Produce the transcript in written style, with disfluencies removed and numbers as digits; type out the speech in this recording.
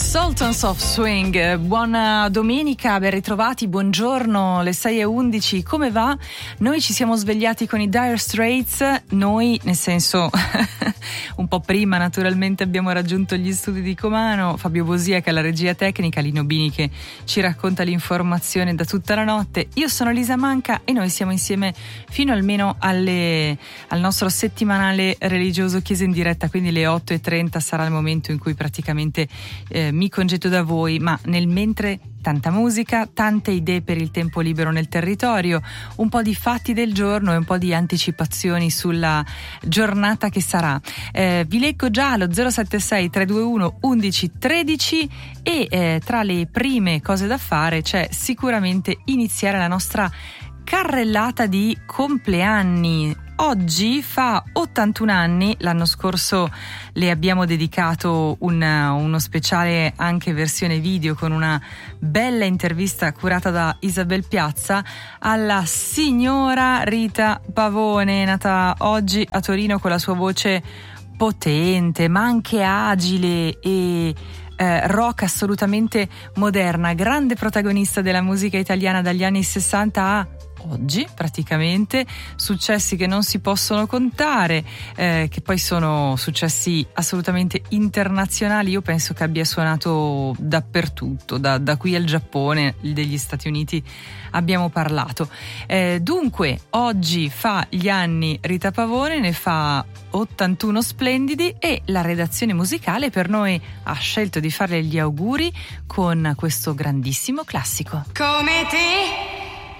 Sultans of Swing, buona domenica, ben ritrovati, buongiorno, le 6:11, come va? Noi ci siamo svegliati con i Dire Straits, noi nel senso un po' prima naturalmente abbiamo raggiunto gli studi di Comano, Fabio Bosia che è la regia tecnica, Lino Bini che ci racconta l'informazione da tutta la notte, io sono Lisa Manca e noi siamo insieme fino almeno al nostro settimanale religioso Chiesa in diretta, quindi le 8:30 sarà il momento in cui praticamente mi congedo da voi, ma nel mentre tanta musica, tante idee per il tempo libero nel territorio, un po' di fatti del giorno e un po' di anticipazioni sulla giornata che sarà. Vi leggo già lo 076 321 1113 e tra le prime cose da fare c'è sicuramente iniziare la nostra carrellata di compleanni. Oggi fa 81 anni, l'anno scorso le abbiamo dedicato uno speciale anche versione video con una bella intervista curata da Isabel Piazza alla signora Rita Pavone, nata oggi a Torino con la sua voce potente ma anche agile e rock assolutamente moderna, grande protagonista della musica italiana dagli anni 60 a oggi praticamente, successi che non si possono contare, che poi sono successi assolutamente internazionali. Io penso che abbia suonato dappertutto, da qui al Giappone, degli Stati Uniti abbiamo parlato. Dunque oggi fa gli anni Rita Pavone, ne fa 81 splendidi e la redazione musicale per noi ha scelto di farle gli auguri con questo grandissimo classico. Come te